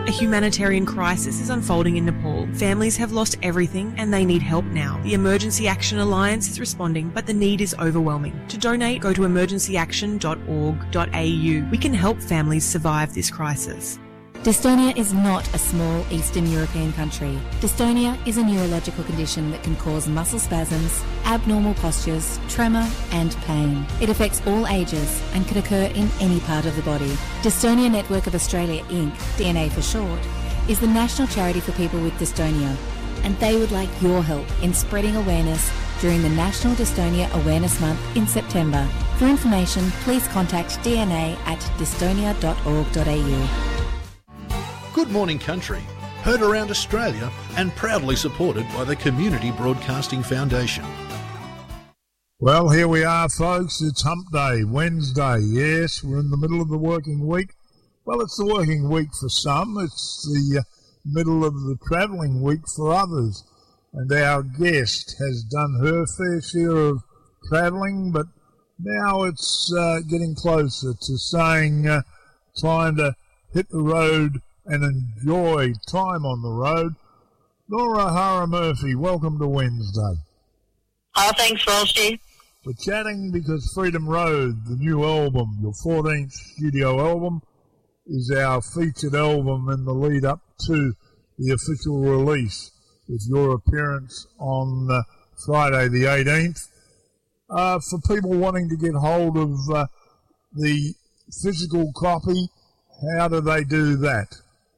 A humanitarian crisis is unfolding in Nepal. Families have lost everything and they need help now. The Emergency Action Alliance is responding, but the need is overwhelming. To donate, go to emergencyaction.org.au. We can help families survive this crisis. Dystonia is not a small Eastern European country. Dystonia is a neurological condition that can cause muscle spasms, abnormal postures, tremor and pain. It affects all ages and can occur in any part of the body. Dystonia Network of Australia Inc., DNA for short, is the national charity for people with dystonia, and they would like your help in spreading awareness during the National Dystonia Awareness Month in September. For information, please contact DNA at dystonia.org.au. Good Morning Country, heard around Australia and proudly supported by the Community Broadcasting Foundation. Well, here we are, folks. It's Hump Day, Wednesday. Yes, we're in the middle of the working week. Well, it's the working week for some. It's the middle of the travelling week for others. And our guest has done her fair share of travelling, but now it's getting closer to saying time to hit the road and enjoy time on the road. Nora O'Hara Murphy, welcome to Wednesday. Oh, thanks, Walshy. We're chatting because Freedom Road, the new album, your 14th studio album, is our featured album in the lead up to the official release with your appearance on Friday the 18th. For people wanting to get hold of the physical copy, how do they do that?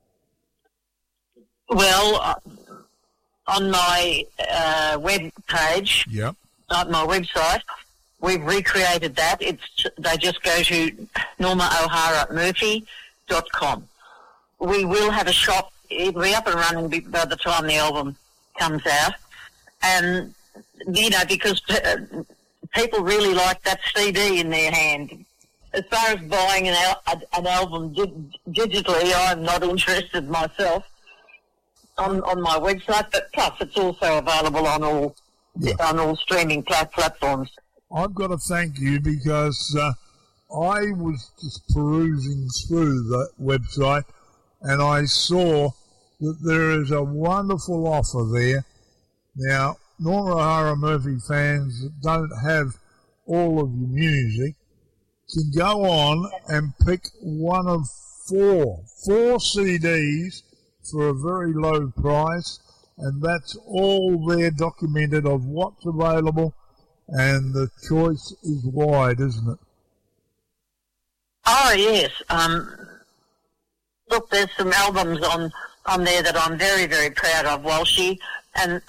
Well, on my web page, yep, on my website, we've recreated that. They just go to normao'haramurphy.com. We will have a shop. It'll be up and running by the time the album comes out. And, you know, because people really like that CD in their hand. As far as buying an album digitally, I'm not interested myself. On my website, but plus it's also available on all streaming platforms. I've got to thank you because I was just perusing through the website and I saw that there is a wonderful offer there. Now, Nora O'Hara Murphy fans that don't have all of your music can go on and pick one of four CDs for a very low price, and that's all there documented of what's available, and the choice is wide, isn't it? Oh, yes. Look, there's some albums on there that I'm very, very proud of, Walshy, and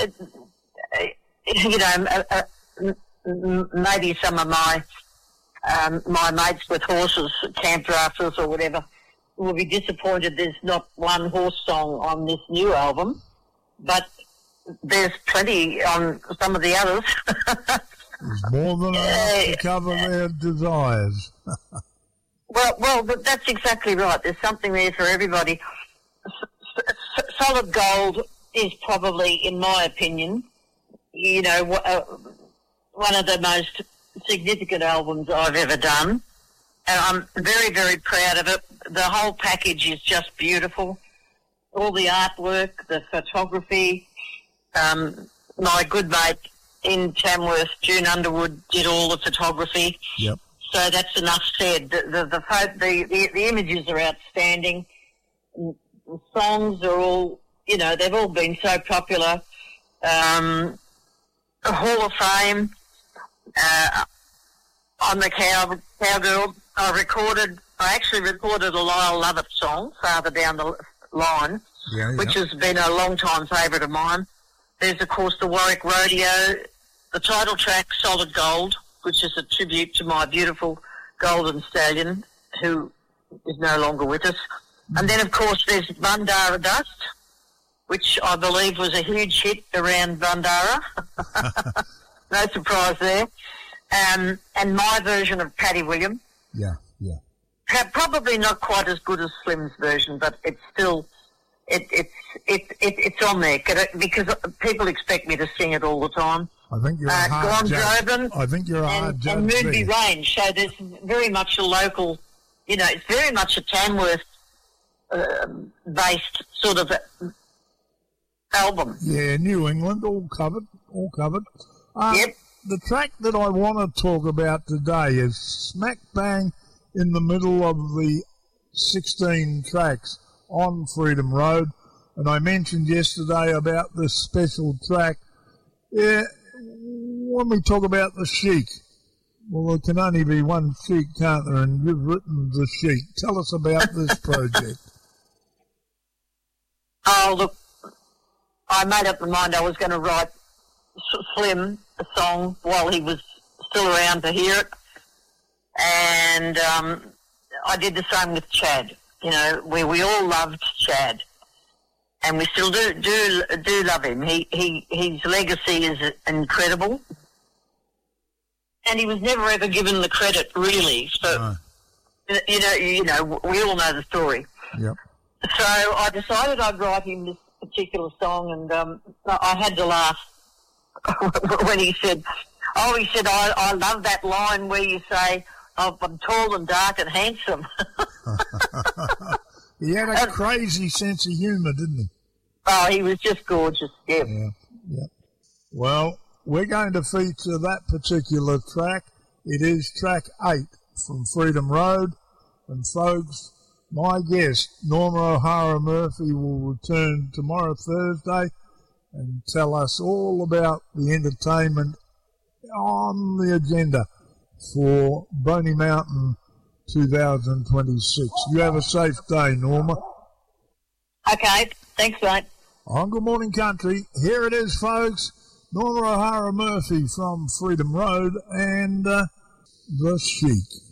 you know, maybe some of my mates with horses, camp drafters or whatever, will be disappointed there's not one horse song on this new album, but there's plenty on some of the others. There's more than enough to cover their desires. well, that's exactly right. There's something there for everybody. Solid Gold is probably, in my opinion, you know, one of the most significant albums I've ever done. And I'm very, very proud of it. The whole package is just beautiful. All the artwork, the photography. My good mate in Tamworth, June Underwood, did all the photography. Yep. So that's enough said. The images are outstanding. The songs are all, you know, they've all been so popular. Hall of Fame. I'm the Cowgirl. I actually recorded a Lyle Lovett song, Farther Down the Line, which has been a long-time favourite of mine. There's, of course, the Warwick Rodeo, the title track, Solid Gold, which is a tribute to my beautiful golden stallion, who is no longer with us. And then, of course, there's Bundara Dust, which I believe was a huge hit around Bundara. No surprise there. And my version of Paddy William. Yeah. Probably not quite as good as Slim's version, but it's still it's on there because people expect me to sing it all the time. I think you're a hard judge. I think you're a hard judge. And Moonby Range. So there's very much a local, you know, it's very much a Tamworth based sort of album. Yeah, New England, all covered. Yep. The track that I want to talk about today is smack bang in the middle of the 16 tracks on Freedom Road. And I mentioned yesterday about this special track. Yeah, when we talk about the Chic, well, there can only be one Chic, can't there? And you've written the Chic. Tell us about this project. Oh, look, I made up my mind I was going to write Slim a song while he was still around to hear it. And I did the same with Chad. You know, we all loved Chad. And we still do love him. His legacy is incredible. And he was never ever given the credit, really. So, you know, we all know the story. Yep. So I decided I'd write him this particular song, and I had to laugh when he said, I love that line where you say, oh, I'm tall and dark and handsome. He had a crazy sense of humour, didn't he? Oh, he was just gorgeous, yeah. Yeah. Well, we're going to feature that particular track. It is track 8 from Freedom Road. And folks, my guest, Norma O'Hara Murphy, will return tomorrow, Thursday, and tell us all about the entertainment on the agenda for Boney Mountain 2026. You have a safe day, Norma. Okay, thanks, mate. On Good Morning Country, here it is, folks. Norma O'Hara Murphy from Freedom Road and The Chic.